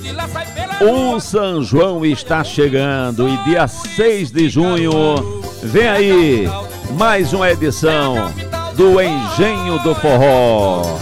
O São João está chegando e dia 6 de junho vem aí mais uma edição do Engenho do Forró.